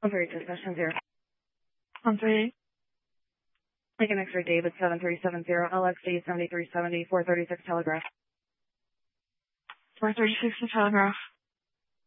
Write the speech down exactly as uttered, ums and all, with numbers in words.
one three, discussion zero. one three. Lincoln X-ray David seven three seven zero, L X D seventy-three seventy, four thirty-six Telegraph. four thirty-six to Telegraph.